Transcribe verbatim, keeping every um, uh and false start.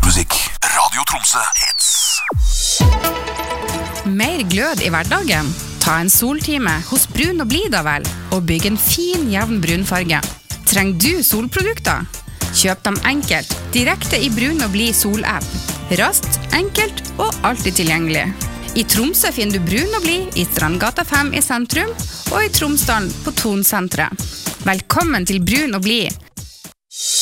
musikk. Radio Tromsø Hits. Mer glød i hverdagen? Ta en soltime hos Brun og Blid da vel, og bygg en fin, jevn brunfarge. Trenger du solprodukter? Kjøp dem enkelt, direkte i Brun og Blid sol-app. Raskt, enkelt og alltid tilgjengelig. I Tromsø finner du Brun og Blid i Strandgata fem i sentrum, og i Tromsdalen på Tonsenteret. Velkommen til Brun og Blid.